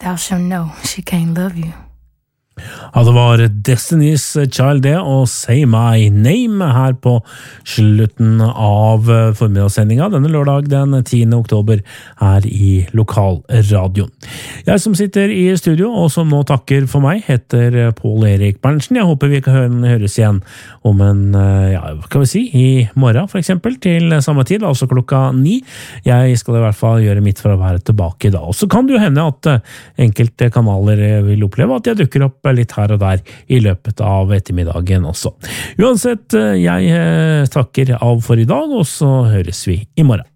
thou shalt know she can't love you. Ja, det var Destiny's Child det, og Say My Name her på slutten av formidagssendinga denne lørdag den 10. oktober her i lokalradioen. Jeg som sitter i studio og som nå takker for meg heter Pål Erik Berntsen. Jeg håper vi kan høres igjen om en, ja, hva kan vi si, i morgen for eksempel, til samme tid, altså klokka 9. Jeg skal i hvert fall gjøre mitt for å være tilbake da. Og så kan det jo hende at enkelte kanaler vil oppleve at jeg dukker opp litt her og der i løpet av ettermiddagen også. Uansett, jeg takker av for i dag, og så høres vi i morgen.